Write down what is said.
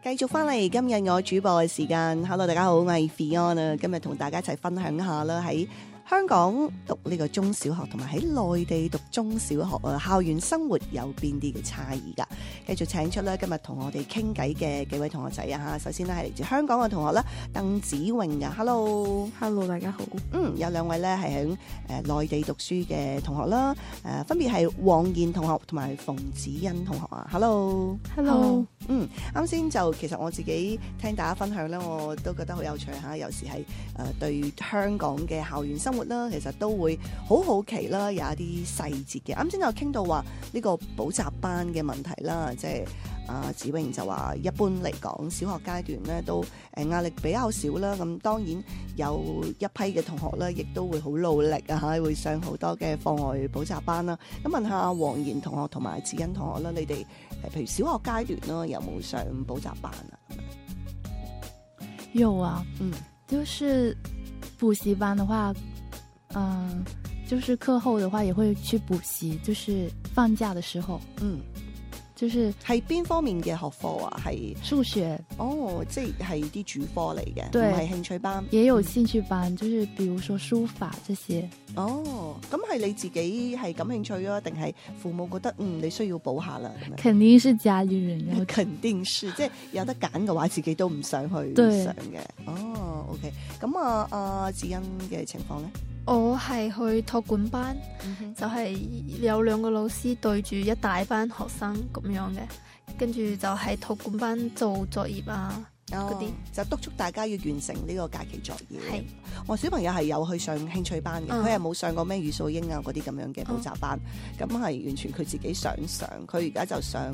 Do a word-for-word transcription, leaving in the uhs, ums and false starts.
繼續翻嚟今日我主播嘅時間 ，Hello 大家好，我係 Fion 啊，今日同大家一齊分享下啦，喺香港讀呢個中小學同埋喺內地讀中小學啊，校園生活有邊啲嘅差異㗎？繼續請出咧今日同我哋傾偈嘅幾位同學仔啊嚇，首先咧係嚟自香港嘅同學啦，鄧子穎啊 ，Hello，Hello 大家好。 嗯，有兩位咧係喺誒內地讀書嘅同學啦，誒、呃、分別係黃妍同學同埋馮子欣同學啊 ，Hello，Hello， 嗯，啱先就其實我自己聽大家分享咧，我都覺得好有趣嚇，有時係誒、呃、對香港嘅校園生活啦，其實都會好好奇啦，有一啲細節嘅。啱先就傾到話呢個補習班嘅問題啦，即係啊子穎就話一般嚟講，小學階段咧都誒壓力比較少啦。咁當然有一批嘅同學咧，亦都會好努力啊嚇，會上好多嘅課外補習班啦。咁問下黃妍同學同埋子欣同學啦，你哋誒譬如小學階段啦，有冇上補習班啊？ 有啊， 嗯， 就是補習班的話，嗯，就是課後的話也會去補習，就是放假的時候， 嗯， 就是係邊方面嘅學科啊？係數學哦，即係啲主科嚟嘅， 對， 唔係興趣班， 也有興趣班，就是比如說書法這些。 哦，咁係你自己係感興趣啊，定係父母覺得嗯你需要補下啦？ 肯定是家裏人要， 肯定是，即係有得揀嘅話，自己都唔想去上嘅。哦 ，OK， 咁啊，阿子欣嘅情況咧？ 我係去託管班，嗯、就係、是、有兩個老師對住一大班學生咁樣嘅，跟住就喺託管班做作業啊。 嗰啲、哦、就督促大家要完成呢個假期作業。 係， 我小朋友係有去上興趣班嘅，佢係冇上過咩語數英啊嗰啲咁樣嘅補習班，咁、嗯、係完全佢自己想上。佢而家就上